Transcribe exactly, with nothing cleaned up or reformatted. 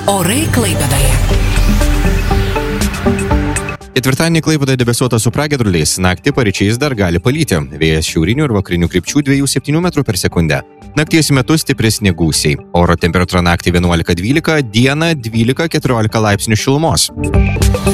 Orai Klaipėdoje. Ketvirtadienį Klaipėdoje debesuota su pragiedruliais, naktį paryčiais dar gali palyti. Vėjas šiaurinių ir vakarinių krypčių dviejų septynių metrų per sekundę. Nakties metu stipresni gūsiai. Oro temperatūra naktį vienuolika dvylika, dieną dvylika keturiolika laipsnių šilumos.